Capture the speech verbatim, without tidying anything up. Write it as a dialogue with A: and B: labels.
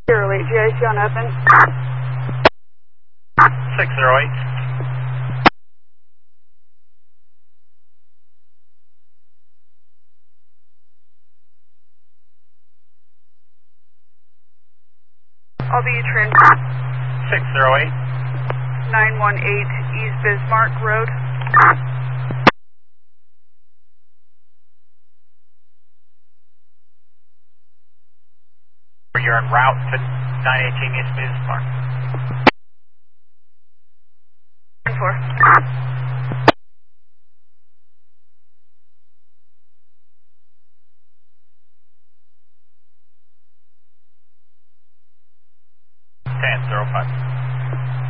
A: zero eight, G I C on Evan.
B: six zero eight.
A: I'll be trans
B: six zero eight.
A: nine one eight East Bismarck Road.
B: You're en route to nine eighteen East Bismarck.
A: four.